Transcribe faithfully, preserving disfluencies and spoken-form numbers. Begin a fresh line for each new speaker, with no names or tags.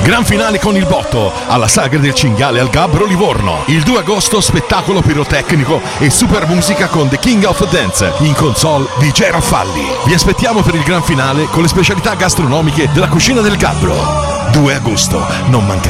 Gran finale con il botto alla Sagra del Cinghiale al Gabbro Livorno. Il due agosto spettacolo pirotecnico e super musica con The King of Dance. In console D J Raffalli. Vi aspettiamo per il gran finale con le specialità gastronomiche della cucina del Gabbro. due agosto, non mancate.